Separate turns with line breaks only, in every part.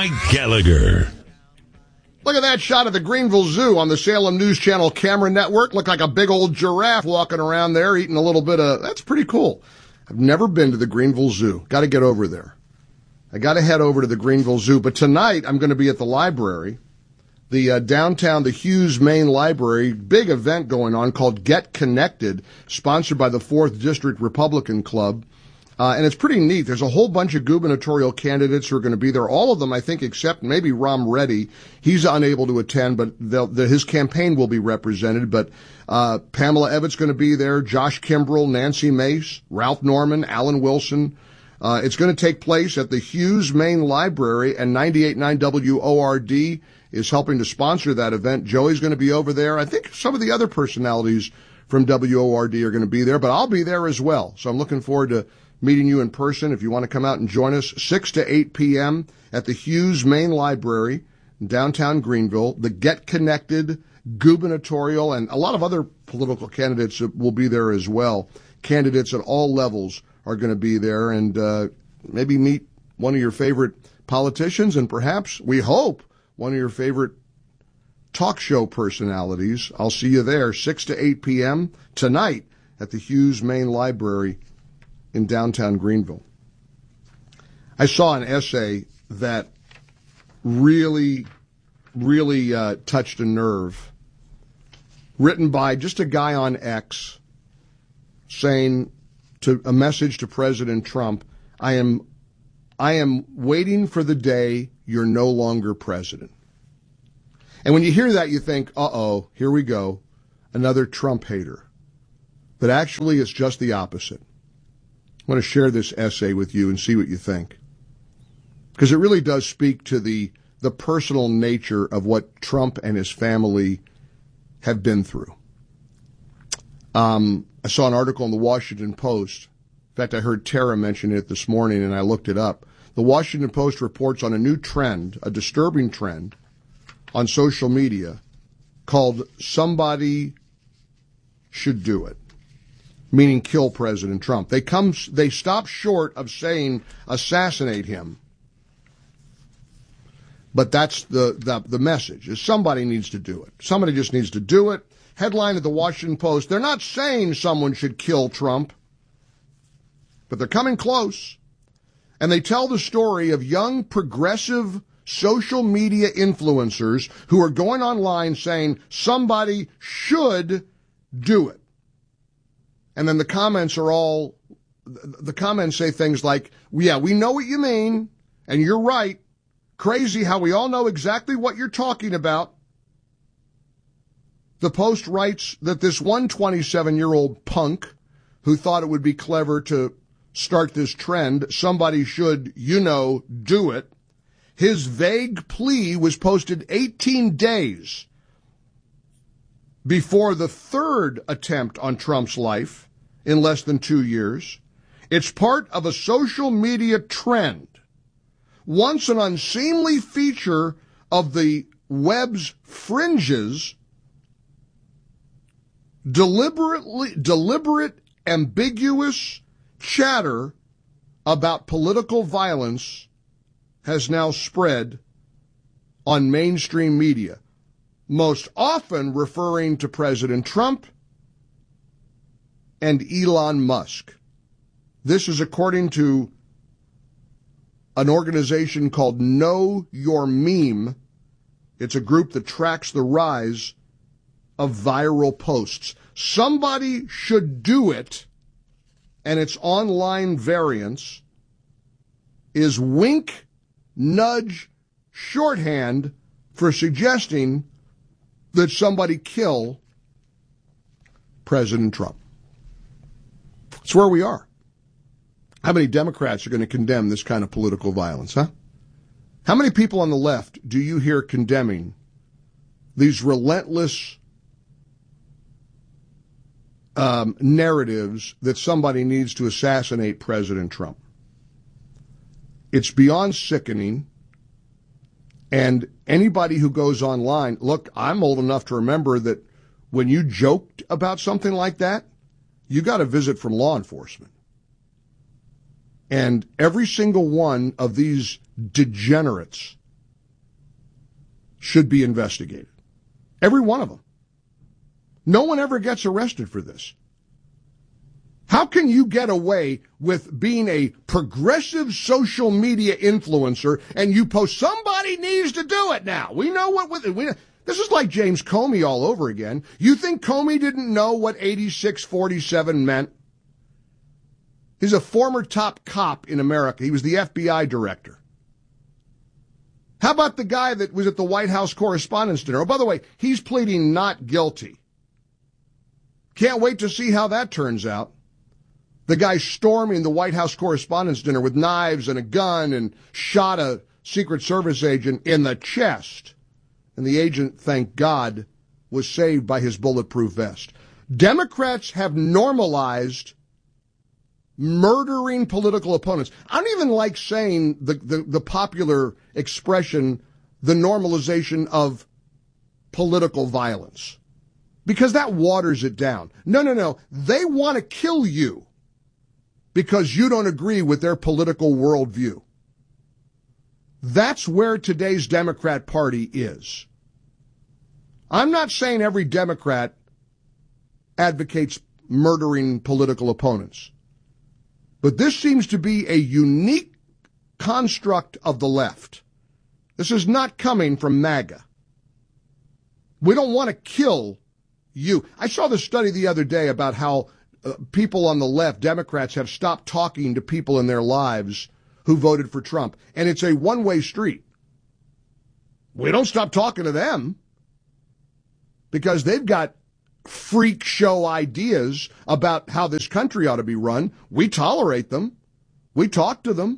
Mike Gallagher.
Look at that shot of the Greenville Zoo on the Salem News Channel camera network. Looked like a big old giraffe walking around there eating a little bit of, that's pretty cool. I've never been to the Greenville Zoo. Got to get over there. I got to head over to the Greenville Zoo. But tonight I'm going to be at the library, the downtown, the Hughes Main Library, big event going on called Get Connected, sponsored by the 4th District Republican Club. And it's pretty neat. There's a whole bunch of gubernatorial candidates who are going to be there. All of them, I think, except maybe Ram Reddy. He's unable to attend, but his campaign will be represented. But Pamela Evans going to be there, Josh Kimbrell, Nancy Mace, Ralph Norman, Alan Wilson. It's going to take place at the Hughes Main Library, and 98.9 WORD is helping to sponsor that event. Joey's going to be over there. I think some of the other personalities from WORD are going to be there, but I'll be there as well. So I'm looking forward to meeting you in person. If you want to come out and join us, 6 to 8 p.m. at the Hughes Main Library in downtown Greenville. The Get Connected gubernatorial and a lot of other political candidates will be there as well. Candidates at all levels are going to be there, and maybe meet one of your favorite politicians and perhaps, we hope, one of your favorite talk show personalities. I'll see you there, 6 to 8 p.m. tonight at the Hughes Main Library in downtown Greenville. I saw an essay that really touched a nerve, written by just a guy on X saying a message to President Trump, I am waiting for the day you're no longer president. And when you hear that, you think, uh-oh, here we go, another Trump hater. But actually, it's just the opposite. I want to share this essay with you and see what you think, because it really does speak to the personal nature of what Trump and his family have been through. I saw an article in the Washington Post. In fact, I heard Tara mention it this morning, and I looked it up. The Washington Post reports on a new trend, a disturbing trend, on social media called "Somebody Should Do It," meaning kill President Trump. They stop short of saying assassinate him. But that's the message, is somebody needs to do it. Somebody just needs to do it. Headline of the Washington Post, they're not saying someone should kill Trump, but they're coming close. And they tell the story of young progressive social media influencers who are going online saying somebody should do it. And then the comments say things like, yeah, we know what you mean, and you're right. Crazy how we all know exactly what you're talking about. The Post writes that this one 27-year-old punk who thought it would be clever to start this trend, somebody should, do it. His vague plea was posted 18 days before the third attempt on Trump's life in less than 2 years. It's part of a social media trend, once an unseemly feature of the web's fringes, deliberate, ambiguous chatter about political violence has now spread on mainstream media, most often referring to President Trump and Elon Musk. This is according to an organization called Know Your Meme. It's a group that tracks the rise of viral posts. Somebody should do it, and its online variants is wink, nudge, shorthand for suggesting that somebody kill President Trump. It's where we are. How many Democrats are going to condemn this kind of political violence, huh? How many people on the left do you hear condemning these relentless narratives that somebody needs to assassinate President Trump? It's beyond sickening. And anybody who goes online, look, I'm old enough to remember that when you joked about something like that, you got a visit from law enforcement. And every single one of these degenerates should be investigated. Every one of them. No one ever gets arrested for this. How can you get away with being a progressive social media influencer and you post, somebody needs to do it now? We know what this is like James Comey all over again. You think Comey didn't know what 8647 meant? He's a former top cop in America. He was the FBI director. How about the guy that was at the White House Correspondents' Dinner? Oh, by the way, he's pleading not guilty. Can't wait to see how that turns out. The guy storming the White House Correspondents' Dinner with knives and a gun and shot a Secret Service agent in the chest. And the agent, thank God, was saved by his bulletproof vest. Democrats have normalized murdering political opponents. I don't even like saying the popular expression, the normalization of political violence, because that waters it down. No. They want to kill you because you don't agree with their political worldview. That's where today's Democrat Party is. I'm not saying every Democrat advocates murdering political opponents, but this seems to be a unique construct of the left. This is not coming from MAGA. We don't want to kill you. I saw this study the other day about how people on the left, Democrats, have stopped talking to people in their lives who voted for Trump. And it's a one-way street. We don't stop talking to them because they've got freak show ideas about how this country ought to be run. We tolerate them. We talk to them.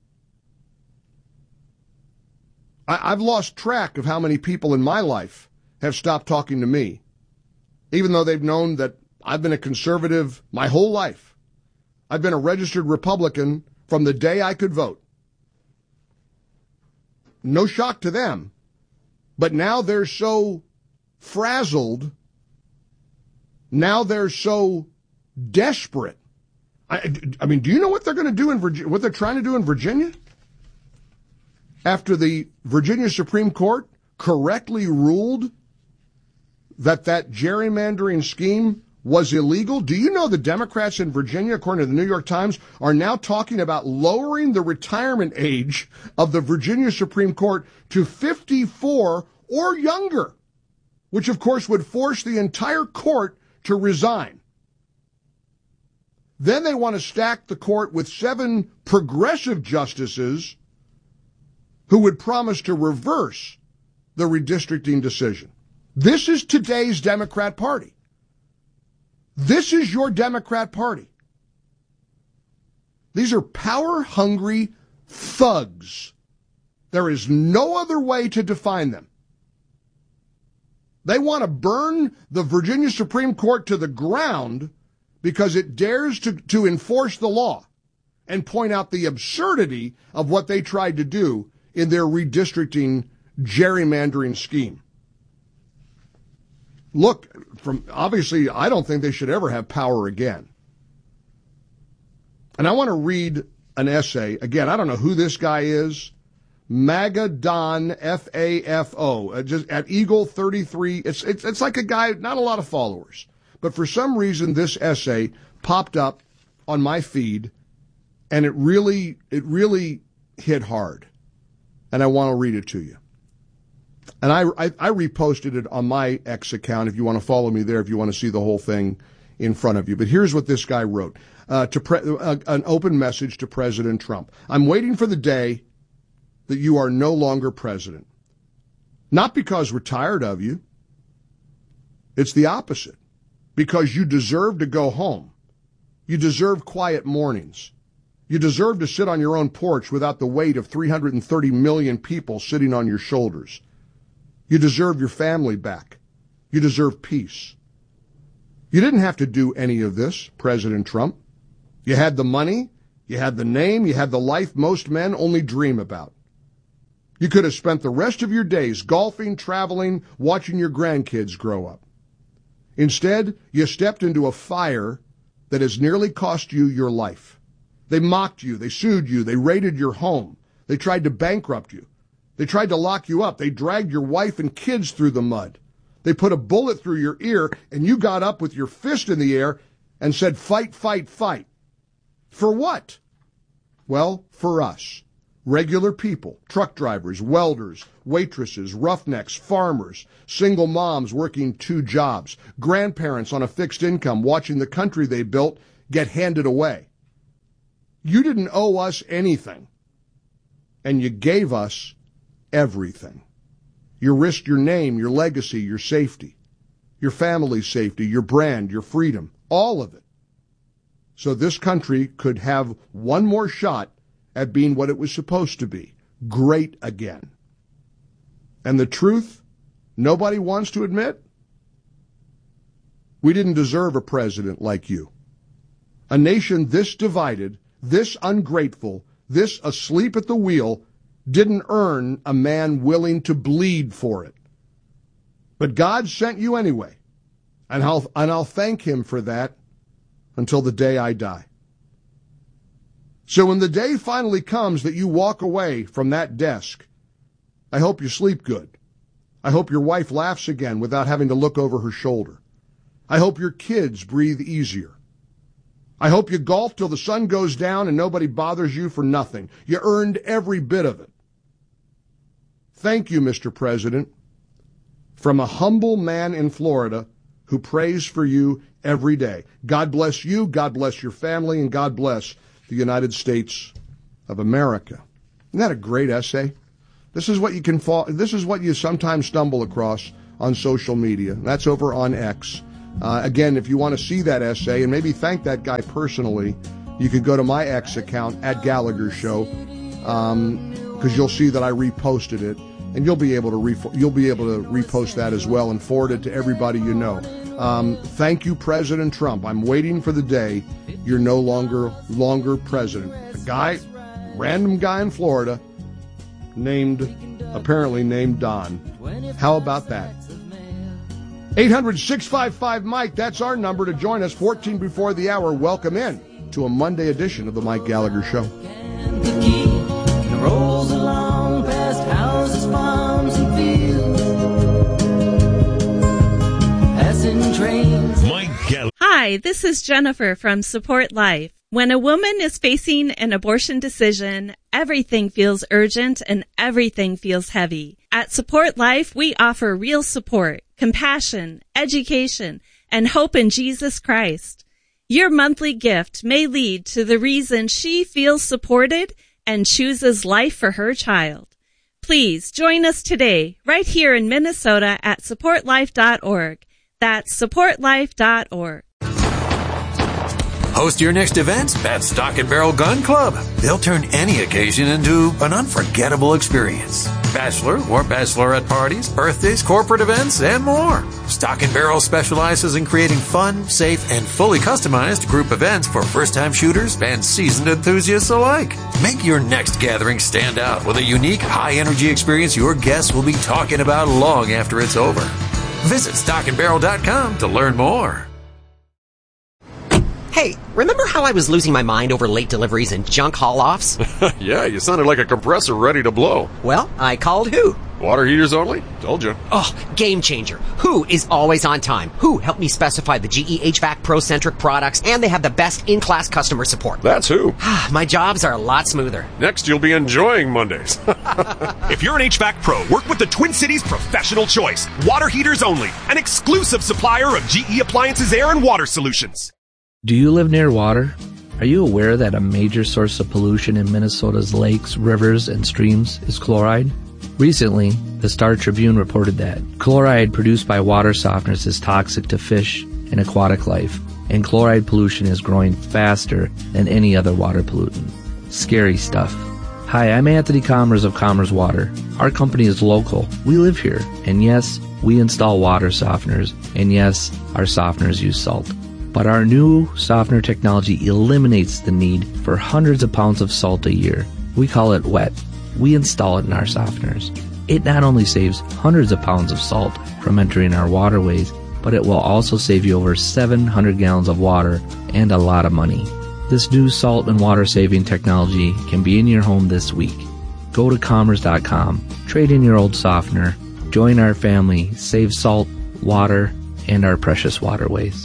I've lost track of how many people in my life have stopped talking to me, even though they've known that I've been a conservative my whole life. I've been a registered Republican from the day I could vote. No shock to them. But now they're so frazzled. Now they're so desperate. I mean, do you know what they're going to do in Virginia? What they're trying to do in Virginia? After the Virginia Supreme Court correctly ruled that gerrymandering scheme was illegal, do you know the Democrats in Virginia, according to the New York Times, are now talking about lowering the retirement age of the Virginia Supreme Court to 54 or younger, which of course would force the entire court to resign. Then they want to stack the court with 7 progressive justices who would promise to reverse the redistricting decision. This is today's Democrat Party. This is your Democrat Party. These are power-hungry thugs. There is no other way to define them. They want to burn the Virginia Supreme Court to the ground because it dares to enforce the law and point out the absurdity of what they tried to do in their redistricting gerrymandering scheme. Look, obviously, I don't think they should ever have power again. And I want to read an essay. Again, I don't know who this guy is. MAGA Don, F-A-F-O, just at Eagle 33. It's like a guy, not a lot of followers. But for some reason, this essay popped up on my feed, and it really hit hard. And I want to read it to you. And I reposted it on my X account if you want to follow me there, if you want to see the whole thing in front of you. But here's what this guy wrote, an open message to President Trump. I'm waiting for the day that you are no longer president. Not because we're tired of you. It's the opposite. Because you deserve to go home. You deserve quiet mornings. You deserve to sit on your own porch without the weight of 330 million people sitting on your shoulders. You deserve your family back. You deserve peace. You didn't have to do any of this, President Trump. You had the money, you had the name, you had the life most men only dream about. You could have spent the rest of your days golfing, traveling, watching your grandkids grow up. Instead, you stepped into a fire that has nearly cost you your life. They mocked you, they sued you, they raided your home, they tried to bankrupt you. They tried to lock you up. They dragged your wife and kids through the mud. They put a bullet through your ear, and you got up with your fist in the air and said, fight, fight, fight. For what? Well, for us. Regular people, truck drivers, welders, waitresses, roughnecks, farmers, single moms working 2 jobs, grandparents on a fixed income watching the country they built get handed away. You didn't owe us anything, and you gave us everything. You risked your name, your legacy, your safety, your family's safety, your brand, your freedom, all of it. So this country could have one more shot at being what it was supposed to be, great again. And the truth, nobody wants to admit? We didn't deserve a president like you. A nation this divided, this ungrateful, this asleep at the wheel, didn't earn a man willing to bleed for it. But God sent you anyway, and I'll thank him for that until the day I die. So when the day finally comes that you walk away from that desk, I hope you sleep good. I hope your wife laughs again without having to look over her shoulder. I hope your kids breathe easier. I hope you golf till the sun goes down and nobody bothers you for nothing. You earned every bit of it. Thank you, Mr. President, from a humble man in Florida who prays for you every day. God bless you, God bless your family, and God bless the United States of America. Isn't that a great essay? This is what you sometimes stumble across on social media. That's over on X. Again, if you want to see that essay and maybe thank that guy personally, you could go to my X account at Gallagher Show, because you'll see that I reposted it, and you'll be able to repost that as well and forward it to everybody you know. Thank you, President Trump. I'm waiting for the day you're no longer president. A random guy in Florida, apparently named Don. How about that? 800-655-MIKE, that's our number to join us 14 before the hour. Welcome in to a Monday edition of the Mike Gallagher Show.
Rolls along past houses, farms, and fields, passing trains.
Mike Gallagher.
Hi, this is Jennifer from Support Life. When a woman is facing an abortion decision, everything feels urgent and everything feels heavy. At Support Life, we offer real support, compassion, education, and hope in Jesus Christ. Your monthly gift may lead to the reason she feels supported and chooses life for her child. Please join us today right here in Minnesota at supportlife.org. That's supportlife.org.
Host your next event at Stock and Barrel Gun Club. They'll turn any occasion into an unforgettable experience. Bachelor or bachelorette parties, birthdays, corporate events, and more. Stock and Barrel specializes in creating fun, safe, and fully customized group events for first-time shooters and seasoned enthusiasts alike. Make your next gathering stand out with a unique, high-energy experience your guests will be talking about long after it's over. Visit stockandbarrel.com to learn more.
Hey, remember how I was losing my mind over late deliveries and junk haul-offs?
Yeah, you sounded like a compressor ready to blow.
Well, I called Who.
Water heaters only? Told you.
Oh, game changer. Who is always on time. Who helped me specify the GE HVAC Pro-centric products, and they have the best in-class customer support.
That's Who.
My jobs are a lot smoother.
Next, you'll be enjoying Mondays.
If you're an HVAC pro, work with the Twin Cities Professional Choice. Water heaters only. An exclusive supplier of GE Appliances Air and Water Solutions.
Do you live near water? Are you aware that a major source of pollution in Minnesota's lakes, rivers, and streams is chloride? Recently, the Star Tribune reported that chloride produced by water softeners is toxic to fish and aquatic life, and chloride pollution is growing faster than any other water pollutant. Scary stuff. Hi, I'm Anthony Commerce of Commerce Water. Our company is local. We live here, and yes, we install water softeners, and yes, our softeners use salt. But our new softener technology eliminates the need for hundreds of pounds of salt a year. We call it WET. We install it in our softeners. It not only saves hundreds of pounds of salt from entering our waterways, but it will also save you over 700 gallons of water and a lot of money. This new salt and water saving technology can be in your home this week. Go to Commerce.com, trade in your old softener, join our family, save salt, water, and our precious waterways.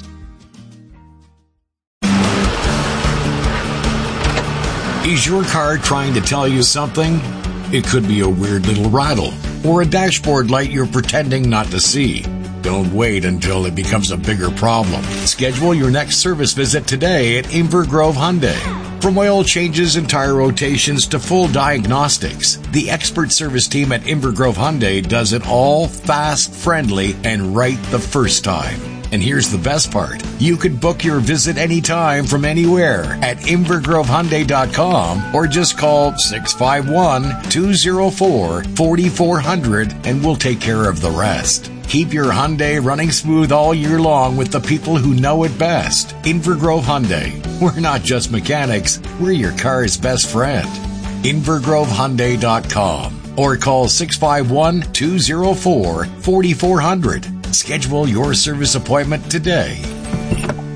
Is your car trying to tell you something? It could be a weird little rattle or a dashboard light you're pretending not to see. Don't wait until it becomes a bigger problem. Schedule your next service visit today at Inver Grove Hyundai. From oil changes and tire rotations to full diagnostics, the expert service team at Inver Grove Hyundai does it all fast, friendly, and right the first time. And here's the best part. You could book your visit anytime from anywhere at InvergroveHyundai.com or just call 651-204-4400 and we'll take care of the rest. Keep your Hyundai running smooth all year long with the people who know it best. Inver Grove Hyundai. We're not just mechanics, we're your car's best friend. InvergroveHyundai.com or call 651-204-4400. Schedule your service appointment today.